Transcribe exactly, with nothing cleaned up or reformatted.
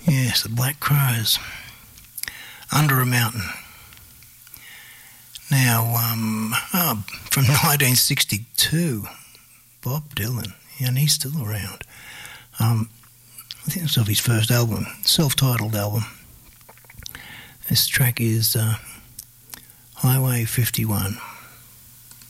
Yes, the Black Crowes. Under a Mountain. Now, um, oh, from nineteen sixty-two, Bob Dylan, and he's still around. Um, I think it's off his first album, self-titled album. This track is uh, Highway fifty-one.